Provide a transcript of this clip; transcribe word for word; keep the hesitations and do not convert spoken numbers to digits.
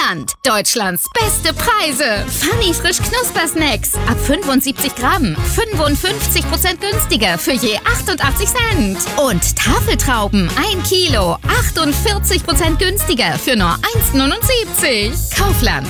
Kaufland. Deutschlands beste Preise. Funny frisch Knuspersnacks. Ab fünfundsiebzig Gramm. fünfundfünfzig Prozent günstiger für je achtundachtzig Cent. Und Tafeltrauben. ein Kilo. achtundvierzig Prozent günstiger für nur eins Komma neunundsiebzig. Kaufland.